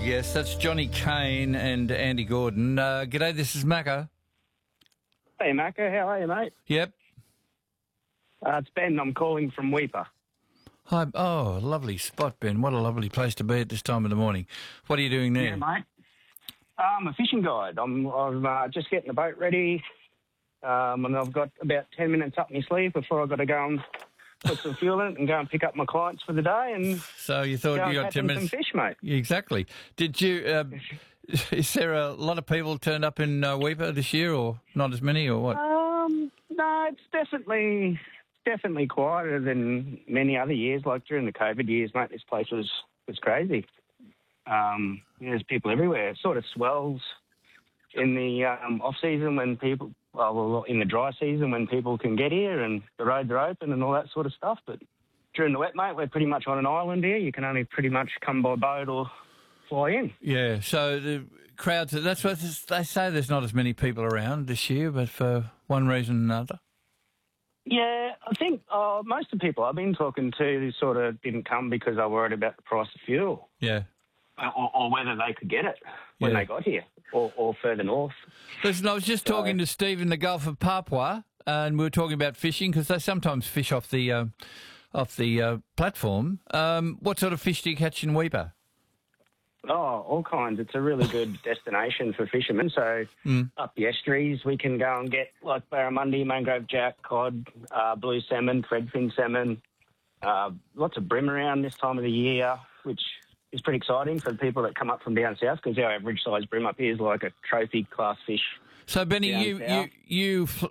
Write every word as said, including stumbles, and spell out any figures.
guests. That's Johnny Kane and Andy Gordon. Uh, g'day, this is Macca. Hey, Macca, how are you, mate? Yep. Uh, it's Ben. I'm calling from Weipa. Hi. Oh, lovely spot, Ben. What a lovely place to be at this time of the morning. What are you doing there? Yeah, mate. I'm a fishing guide. I'm, I'm uh, just getting the boat ready, um, and I've got about ten minutes up my sleeve before I've got to go and put some fuel in it and go and pick up my clients for the day and So you thought go you and got catch ten them minutes? some fish, mate. Exactly. Did you? Uh, is there a lot of people turned up in uh, Weipa this year, or not as many, or what? Um, no, it's definitely definitely quieter than many other years. Like during the COVID years, mate, this place was was crazy. Um, there's people everywhere. It sort of swells in the um, off season when people, well, in the dry season when people can get here and the roads are open and all that sort of stuff. But during the wet, mate, we're pretty much on an island here. You can only pretty much come by boat or fly in. Yeah. So the crowds. That's what they say. There's not as many people around this year, but for one reason or another. Yeah, I think uh, most of the people I've been talking to sort of didn't come because they were worried about the price of fuel. Yeah. Or, or whether they could get it when Yeah. they got here, or, or further north. Listen, I was just talking to Steve in the Gulf of Papua, and we were talking about fishing because they sometimes fish off the uh, off the uh, platform. Um, what sort of fish do you catch in Weipa? Oh, all kinds. It's a really good destination for fishermen. So Mm. up the estuaries, we can go and get like barramundi, mangrove jack, cod, uh, blue salmon, threadfin salmon. Uh, lots of bream around this time of the year, which is pretty exciting for the people that come up from down south because our average size bream up here is like a trophy class fish. So, Benny, Down you, you south. you fl-